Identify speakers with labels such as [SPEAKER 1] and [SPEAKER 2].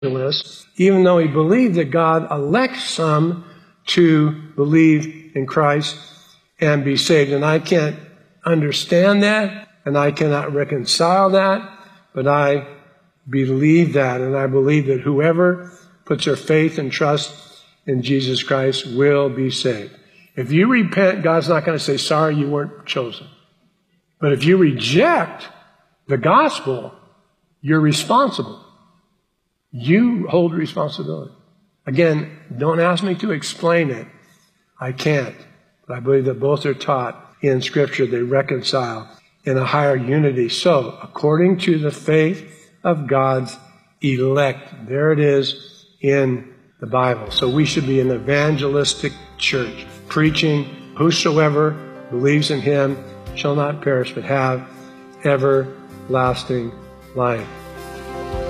[SPEAKER 1] evangelists, even though he believed that God elects some to believe in Christ and be saved. And I can't understand that, and I cannot reconcile that, but I believe that, and I believe that whoever puts their faith and trust in Jesus Christ will be saved. If you repent, God's not going to say, sorry, you weren't chosen. But if you reject the gospel, you're responsible. You hold responsibility. Again, don't ask me to explain it. I can't. But I believe that both are taught in Scripture. They reconcile in a higher unity. So, according to the faith of God's elect, there it is in the Bible. So we should be an evangelistic church, preaching, whosoever believes in him shall not perish but have everlasting life.